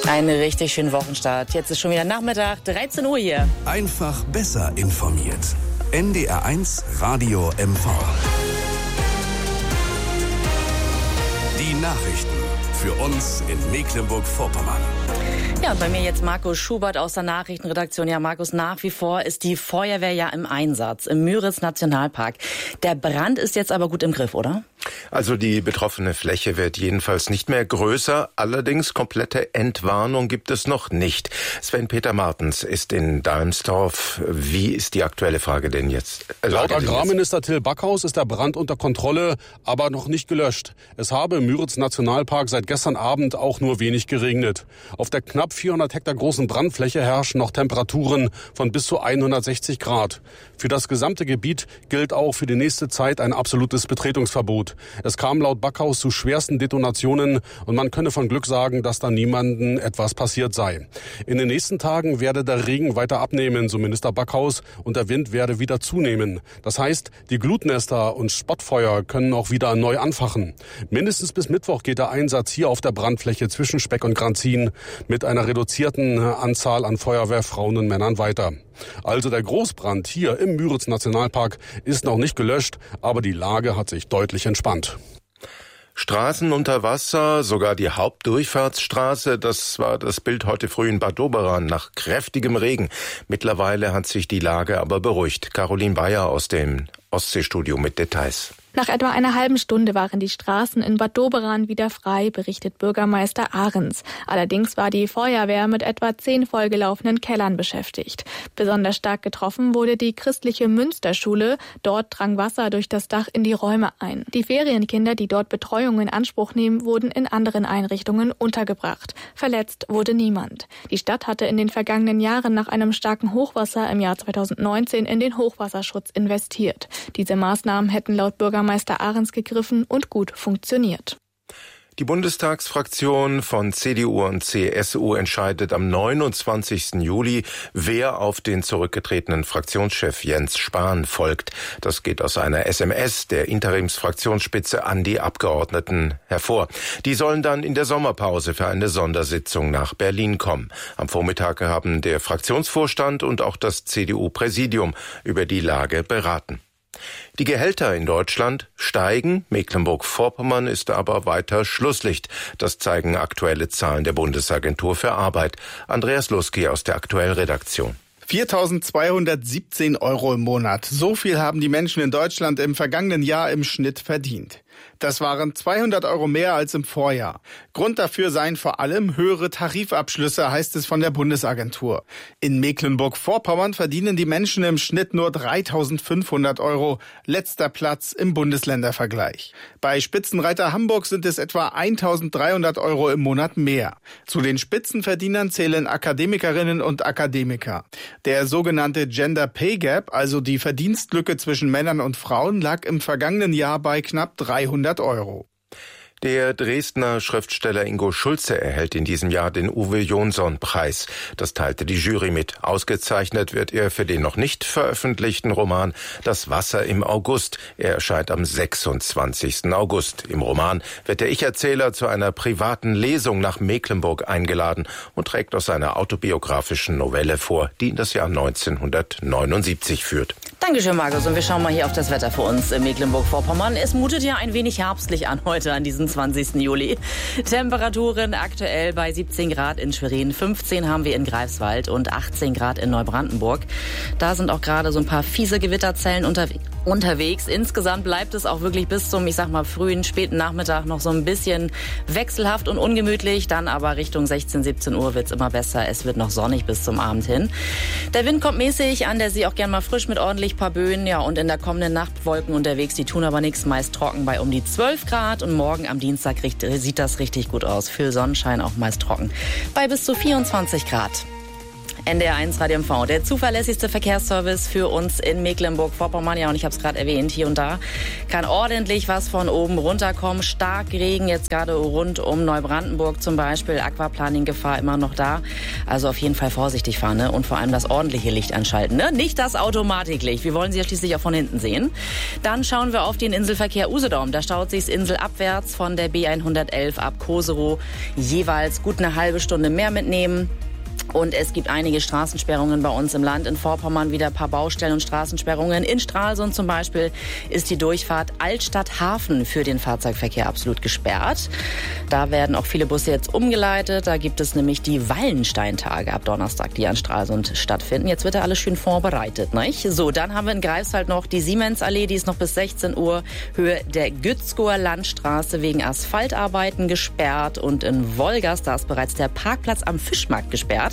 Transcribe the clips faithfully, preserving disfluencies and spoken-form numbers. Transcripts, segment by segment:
Einen richtig schönen Wochenstart. Jetzt ist schon wieder Nachmittag, dreizehn Uhr hier. Einfach besser informiert. N D R eins Radio M V. Die Nachrichten für uns in Mecklenburg-Vorpommern. Ja, und bei mir jetzt Markus Schubert aus der Nachrichtenredaktion. Ja, Markus, nach wie vor ist die Feuerwehr ja im Einsatz im Müritz-Nationalpark. Der Brand ist jetzt aber gut im Griff, oder? Also die betroffene Fläche wird jedenfalls nicht mehr größer. Allerdings komplette Entwarnung gibt es noch nicht. Sven-Peter Martens ist in Dalmstorf. Wie ist die aktuelle Frage denn jetzt? Äh, Laut Agrarminister Till Backhaus ist der Brand unter Kontrolle, aber noch nicht gelöscht. Es habe im Müritz-Nationalpark seit gestern Abend auch nur wenig geregnet. Auf der knapp vierhundert Hektar großen Brandfläche herrschen noch Temperaturen von bis zu hundertsechzig Grad. Für das gesamte Gebiet gilt auch für die nächste Zeit ein absolutes Betretungsverbot. Es kam laut Backhaus zu schwersten Detonationen und man könne von Glück sagen, dass da niemandem etwas passiert sei. In den nächsten Tagen werde der Regen weiter abnehmen, so Minister Backhaus, und der Wind werde wieder zunehmen. Das heißt, die Glutnester und Spottfeuer können auch wieder neu anfachen. Mindestens bis Mittwoch geht der Einsatz hier auf der Brandfläche zwischen Speck und Granzin mit einer reduzierten Anzahl an Feuerwehrfrauen und Männern weiter. Also der Großbrand hier im Müritz-Nationalpark ist noch nicht gelöscht, aber die Lage hat sich deutlich entspannt. Straßen unter Wasser, sogar die Hauptdurchfahrtsstraße, das war das Bild heute früh in Bad Doberan nach kräftigem Regen. Mittlerweile hat sich die Lage aber beruhigt. Caroline Bayer aus dem Ostseestudio mit Details. Nach etwa einer halben Stunde waren die Straßen in Bad Doberan wieder frei, berichtet Bürgermeister Ahrens. Allerdings war die Feuerwehr mit etwa zehn vollgelaufenen Kellern beschäftigt. Besonders stark getroffen wurde die christliche Münsterschule. Dort drang Wasser durch das Dach in die Räume ein. Die Ferienkinder, die dort Betreuung in Anspruch nehmen, wurden in anderen Einrichtungen untergebracht. Verletzt wurde niemand. Die Stadt hatte in den vergangenen Jahren nach einem starken Hochwasser im Jahr zweitausendneunzehn in den Hochwasserschutz investiert. Diese Maßnahmen hätten laut Bürgermeister Bürgermeister Ahrens gegriffen und gut funktioniert. Die Bundestagsfraktion von C D U und C S U entscheidet am neunundzwanzigsten Juli, wer auf den zurückgetretenen Fraktionschef Jens Spahn folgt. Das geht aus einer S M S der Interimsfraktionsspitze an die Abgeordneten hervor. Die sollen dann in der Sommerpause für eine Sondersitzung nach Berlin kommen. Am Vormittag haben der Fraktionsvorstand und auch das C D U-Präsidium über die Lage beraten. Die Gehälter in Deutschland steigen, Mecklenburg-Vorpommern ist aber weiter Schlusslicht. Das zeigen aktuelle Zahlen der Bundesagentur für Arbeit. Andreas Luski aus der Aktuellredaktion. viertausendzweihundertsiebzehn Euro im Monat. So viel haben die Menschen in Deutschland im vergangenen Jahr im Schnitt verdient. Das waren zweihundert Euro mehr als im Vorjahr. Grund dafür seien vor allem höhere Tarifabschlüsse, heißt es von der Bundesagentur. In Mecklenburg-Vorpommern verdienen die Menschen im Schnitt nur dreitausendfünfhundert Euro, letzter Platz im Bundesländervergleich. Bei Spitzenreiter Hamburg sind es etwa eintausenddreihundert Euro im Monat mehr. Zu den Spitzenverdienern zählen Akademikerinnen und Akademiker. Der sogenannte Gender Pay Gap, also die Verdienstlücke zwischen Männern und Frauen, lag im vergangenen Jahr bei knapp dreihundert Euro. Der Dresdner Schriftsteller Ingo Schulze erhält in diesem Jahr den Uwe-Jonsson-Preis. Das teilte die Jury mit. Ausgezeichnet wird er für den noch nicht veröffentlichten Roman Das Wasser im August. Er erscheint am sechsundzwanzigsten August. Im Roman wird der Ich-Erzähler zu einer privaten Lesung nach Mecklenburg eingeladen und trägt aus seiner autobiografischen Novelle vor, die in das Jahr neunzehnhundertneunundsiebzig führt. Dankeschön, Markus. Und wir schauen mal hier auf das Wetter für uns in Mecklenburg-Vorpommern. Es mutet ja ein wenig herbstlich an heute, an diesem zwanzigsten Juli. Temperaturen aktuell bei siebzehn Grad in Schwerin, fünfzehn haben wir in Greifswald und achtzehn Grad in Neubrandenburg. Da sind auch gerade so ein paar fiese Gewitterzellen unterwe- unterwegs. Insgesamt bleibt es auch wirklich bis zum, ich sag mal, frühen, späten Nachmittag noch so ein bisschen wechselhaft und ungemütlich. Dann aber Richtung sechzehn, siebzehn Uhr wird's immer besser. Es wird noch sonnig bis zum Abend hin. Der Wind kommt mäßig an, der See auch gern mal frisch mit ordentlich paar Böen. Ja, und in der kommenden Nacht Wolken unterwegs, die tun aber nichts. Meist trocken bei um die zwölf Grad und morgen am Dienstag sieht das richtig gut aus. Viel Sonnenschein, auch meist trocken. Bei bis zu vierundzwanzig Grad. N D R eins Radio M V, der zuverlässigste Verkehrsservice für uns in Mecklenburg-Vorpommern. Ja, und ich habe es gerade erwähnt, hier und da kann ordentlich was von oben runterkommen. Stark Regen jetzt gerade rund um Neubrandenburg zum Beispiel. Aquaplaning-Gefahr immer noch da. Also auf jeden Fall vorsichtig fahren, ne? Und vor allem das ordentliche Licht anschalten, ne? Nicht das Automatiklicht. Wir wollen sie ja schließlich auch von hinten sehen. Dann schauen wir auf den Inselverkehr Usedom. Da staut sich's inselabwärts von der B hundertelf ab Koserow jeweils gut eine halbe Stunde mehr mitnehmen. Und es gibt einige Straßensperrungen bei uns im Land. In Vorpommern wieder ein paar Baustellen und Straßensperrungen. In Stralsund zum Beispiel ist die Durchfahrt Altstadt-Hafen für den Fahrzeugverkehr absolut gesperrt. Da werden auch viele Busse jetzt umgeleitet. Da gibt es nämlich die Wallensteintage ab Donnerstag, die an Stralsund stattfinden. Jetzt wird da alles schön vorbereitet, nicht? So, dann haben wir in Greifswald noch die Siemensallee. Die ist noch bis sechzehn Uhr Höhe der Gützkower Landstraße wegen Asphaltarbeiten gesperrt. Und in Wolgast, da ist bereits der Parkplatz am Fischmarkt gesperrt.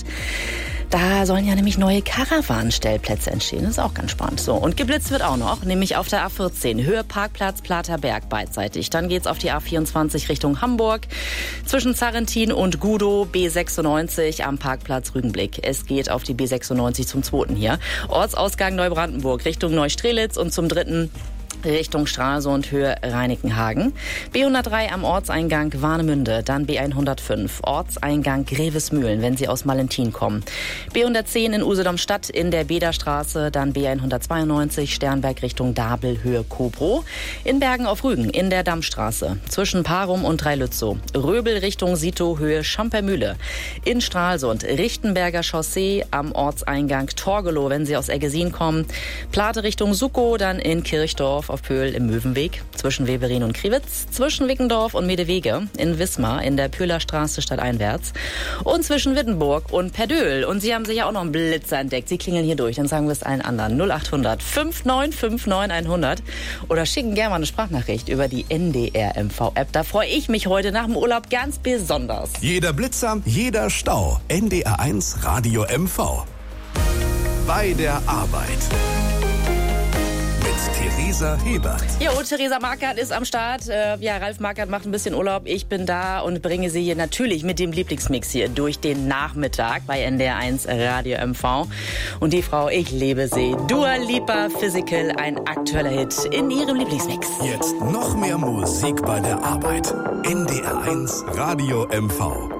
Da sollen ja nämlich neue Karawanenstellplätze entstehen. Das ist auch ganz spannend. So, und geblitzt wird auch noch, nämlich auf der A vierzehn, Höhe Parkplatz Platerberg beidseitig. Dann geht's auf die A vierundzwanzig Richtung Hamburg, zwischen Zarrentin und Gudow, B sechsundneunzig am Parkplatz Rügenblick. Es geht auf die B sechsundneunzig zum zweiten hier. Ortsausgang Neubrandenburg Richtung Neustrelitz und zum dritten Richtung Stralsund, Höhe Reinikenhagen. B hundertdrei am Ortseingang Warnemünde, dann B hundertfünf, Ortseingang Grevesmühlen, wenn Sie aus Malentin kommen. B hundertzehn in Usedom-Stadt in der Bederstraße, dann B hundertzweiundneunzig, Sternberg Richtung Dabel, Höhe Kobrow. In Bergen auf Rügen in der Dammstraße, zwischen Parum und Dreilützow. Röbel Richtung Sito, Höhe Schampermühle. In Stralsund, Richtenberger Chaussee am Ortseingang Torgelow, wenn Sie aus Eggesin kommen. Plate Richtung Suckow, dann in Kirchdorf auf Pöhl im Möwenweg, zwischen Weberin und Kriwitz, zwischen Wickendorf und Medewege, in Wismar, in der Pöhlerstraße stadteinwärts und zwischen Wittenburg und Perdöhl. Und Sie haben sich ja auch noch einen Blitzer entdeckt. Sie klingeln hier durch, dann sagen wir es allen anderen. null acht hundert fünf neun fünf neun hundert oder schicken gerne mal eine Sprachnachricht über die N D R M V-App. Da freue ich mich heute nach dem Urlaub ganz besonders. Jeder Blitzer, jeder Stau. N D R eins Radio M V. Bei der Arbeit. Theresa Hebert. Jo, Theresa Markert ist am Start. Äh, ja, Ralf Markert macht ein bisschen Urlaub. Ich bin da und bringe Sie hier natürlich mit dem Lieblingsmix hier durch den Nachmittag bei N D R eins Radio M V. Und die Frau, ich liebe sie. Dua Lipa, Physical, ein aktueller Hit in ihrem Lieblingsmix. Jetzt noch mehr Musik bei der Arbeit. N D R eins Radio M V.